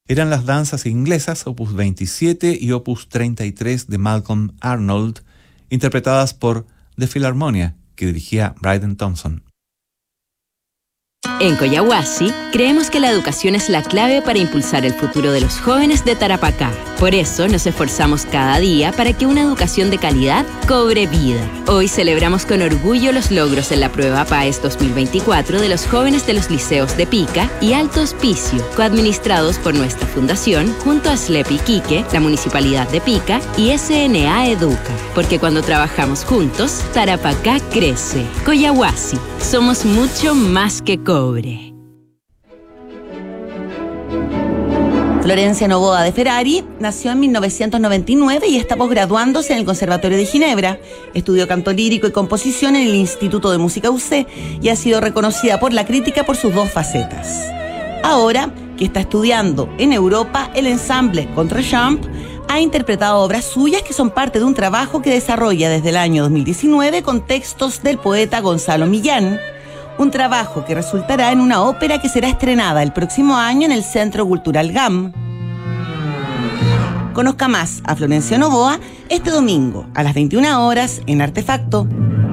eran las danzas inglesas opus 27 y opus 33 de Malcolm Arnold, interpretadas por The Philharmonia, que dirigía Bryden Thompson. En Collahuasi, creemos que la educación es la clave para impulsar el futuro de los jóvenes de Tarapacá. Por eso nos esforzamos cada día para que una educación de calidad cobre vida. Hoy celebramos con orgullo los logros en la prueba PAES 2024 de los jóvenes de los liceos de Pica y Alto Hospicio, coadministrados por nuestra fundación junto a SLEP Iquique, la Municipalidad de Pica y SNA Educa. Porque cuando trabajamos juntos, Tarapacá crece. Collahuasi, somos mucho más que cobre. Florencia Novoa de Ferrari nació en 1999 y está posgraduándose en el Conservatorio de Ginebra. Estudió canto lírico y composición en el Instituto de Música UC y ha sido reconocida por la crítica por sus dos facetas. Ahora que está estudiando en Europa, el ensamble Contrechamp ha interpretado obras suyas que son parte de un trabajo que desarrolla desde el año 2019 con textos del poeta Gonzalo Millán. Un trabajo que resultará en una ópera que será estrenada el próximo año en el Centro Cultural GAM. Conozca más a Florencia Novoa este domingo a las 21 horas en Artefacto.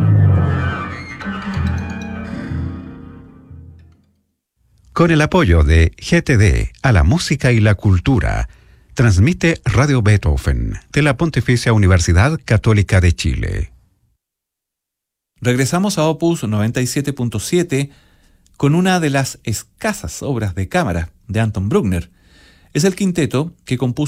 Con el apoyo de GTD a la música y la cultura, transmite Radio Beethoven de la Pontificia Universidad Católica de Chile. Regresamos a opus 97.7 con una de las escasas obras de cámara de Anton Bruckner. Es el quinteto que compuso